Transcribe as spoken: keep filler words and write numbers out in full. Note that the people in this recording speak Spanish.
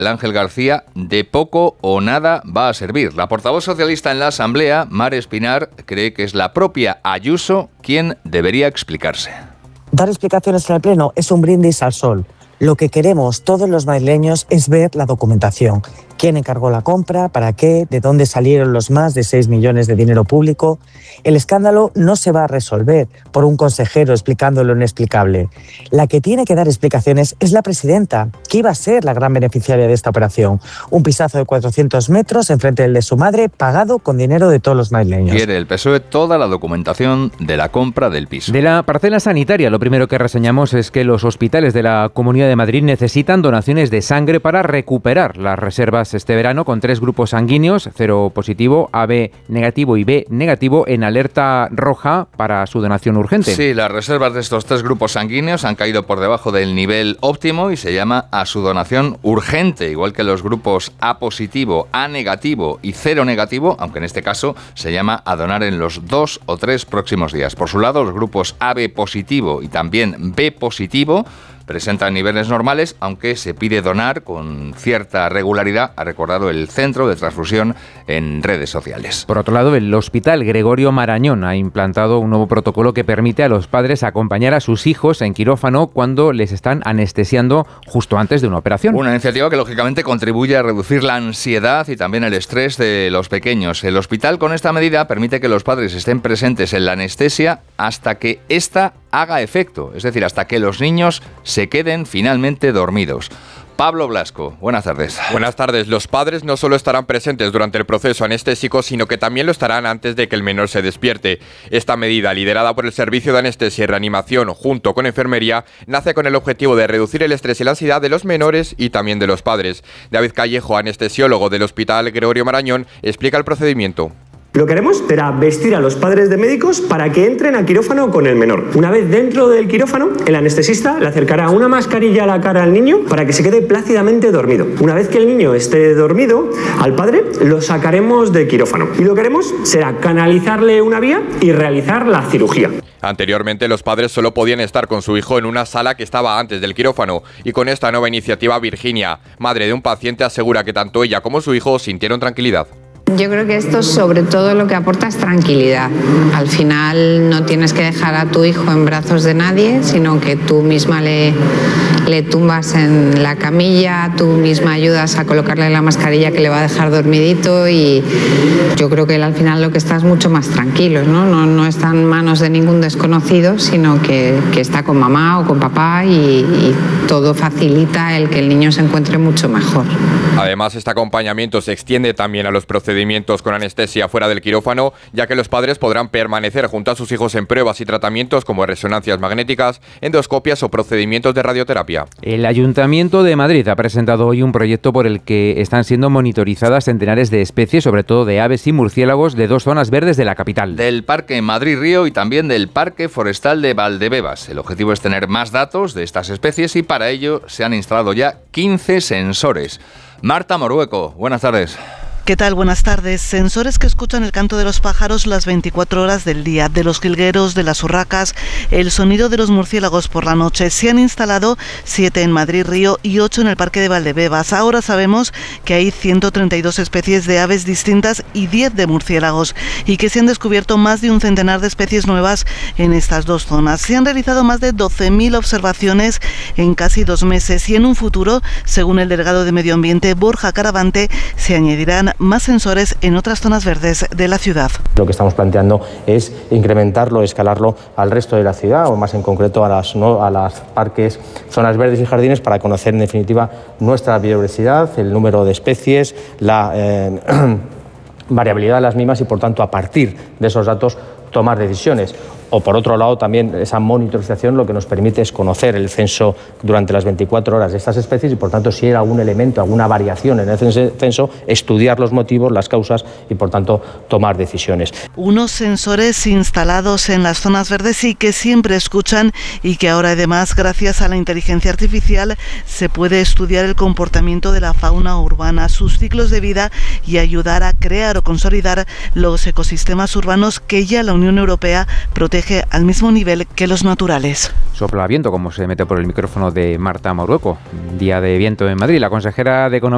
Ángel García, de poco o nada va a servir. La portavoz socialista en la Asamblea, Mar Espinar, cree que es la propia Ayuso quien debería explicarse. Dar explicaciones en el Pleno es un brindis al sol. Lo que queremos todos los madrileños es ver la documentación. ¿Quién encargó la compra? ¿Para qué? ¿De dónde salieron los más de seis millones de dinero público? El escándalo no se va a resolver por un consejero explicando lo inexplicable. La que tiene que dar explicaciones es la presidenta, que iba a ser la gran beneficiaria de esta operación. Un pisazo de cuatrocientos metros enfrente del de su madre, pagado con dinero de todos los madrileños. Quiere el P S O E toda la documentación de la compra del piso. De la parcela sanitaria, lo primero que reseñamos es que los hospitales de la Comunidad de Madrid necesitan donaciones de sangre para recuperar las reservas este verano, con tres grupos sanguíneos, cero positivo, A B negativo y B negativo, en alerta roja para su donación urgente. Sí, las reservas de estos tres grupos sanguíneos han caído por debajo del nivel óptimo y se llama a su donación urgente, igual que los grupos A positivo, A negativo y cero negativo, aunque en este caso se llama a donar en los dos o tres próximos días. Por su lado, los grupos A B positivo y también B positivo presentan niveles normales, aunque se pide donar con cierta regularidad, ha recordado el Centro de Transfusión en redes sociales. Por otro lado, el Hospital Gregorio Marañón ha implantado un nuevo protocolo que permite a los padres acompañar a sus hijos en quirófano cuando les están anestesiando justo antes de una operación. Una iniciativa que lógicamente contribuye a reducir la ansiedad y también el estrés de los pequeños. El hospital, con esta medida, permite que los padres estén presentes en la anestesia hasta que ésta haga efecto, es decir, hasta que los niños se queden finalmente dormidos. Pablo Blasco, buenas tardes. Buenas tardes. Los padres no solo estarán presentes durante el proceso anestésico, sino que también lo estarán antes de que el menor se despierte. Esta medida, liderada por el Servicio de Anestesia y Reanimación junto con Enfermería, nace con el objetivo de reducir el estrés y la ansiedad de los menores y también de los padres. David Callejo, anestesiólogo del Hospital Gregorio Marañón, explica el procedimiento. Lo que haremos será vestir a los padres de médicos para que entren al quirófano con el menor. Una vez dentro del quirófano, el anestesista le acercará una mascarilla a la cara al niño para que se quede plácidamente dormido. Una vez que el niño esté dormido, al padre lo sacaremos del quirófano. Y lo que haremos será canalizarle una vía y realizar la cirugía. Anteriormente, los padres solo podían estar con su hijo en una sala que estaba antes del quirófano, y con esta nueva iniciativa, Virginia, madre de un paciente, asegura que tanto ella como su hijo sintieron tranquilidad. Yo creo que esto sobre todo lo que aporta es tranquilidad. Al final no tienes que dejar a tu hijo en brazos de nadie, sino que tú misma le, le tumbas en la camilla, tú misma ayudas a colocarle la mascarilla que le va a dejar dormidito, y yo creo que él al final lo que está es mucho más tranquilo, ¿no? No, no está en manos de ningún desconocido, sino que, que está con mamá o con papá, y, y todo facilita el que el niño se encuentre mucho mejor. Además, este acompañamiento se extiende también a los procedimientos con anestesia fuera del quirófano, ya que los padres podrán permanecer junto a sus hijos en pruebas y tratamientos como resonancias magnéticas, endoscopias o procedimientos de radioterapia. El Ayuntamiento de Madrid ha presentado hoy un proyecto por el que están siendo monitorizadas centenares de especies, sobre todo de aves y murciélagos, de dos zonas verdes de la capital. Del Parque Madrid-Río y también del Parque Forestal de Valdebebas. El objetivo es tener más datos de estas especies y para ello se han instalado ya quince sensores. Marta Morueco, buenas tardes. ¿Qué tal? Buenas tardes. Sensores que escuchan el canto de los pájaros las veinticuatro horas del día, de los jilgueros, de las urracas, el sonido de los murciélagos por la noche. Se han instalado siete en Madrid Río y ocho en el Parque de Valdebebas. Ahora sabemos que hay ciento treinta y dos especies de aves distintas y diez de murciélagos, y que se han descubierto más de un centenar de especies nuevas en estas dos zonas. Se han realizado más de doce mil observaciones en casi dos meses, y en un futuro, según el delegado de Medio Ambiente, Borja Caravante, se añadirán más sensores en otras zonas verdes de la ciudad. Lo que estamos planteando es incrementarlo, escalarlo al resto de la ciudad, o más en concreto a las, ¿no? a las parques, zonas verdes y jardines, para conocer en definitiva nuestra biodiversidad, el número de especies, la eh, variabilidad de las mismas, y por tanto a partir de esos datos tomar decisiones. O por otro lado, también esa monitorización lo que nos permite es conocer el censo durante las veinticuatro horas de estas especies, y por tanto si hay algún elemento, alguna variación en el censo, estudiar los motivos, las causas, y por tanto tomar decisiones. Unos sensores instalados en las zonas verdes y que siempre escuchan, y que ahora además, gracias a la inteligencia artificial, se puede estudiar el comportamiento de la fauna urbana, sus ciclos de vida, y ayudar a crear o consolidar los ecosistemas urbanos que ya la Unión Europea protege al mismo nivel que los naturales. Sopla viento, como se mete por el micrófono de Marta Morueco. Día de viento en Madrid. La consejera de Economía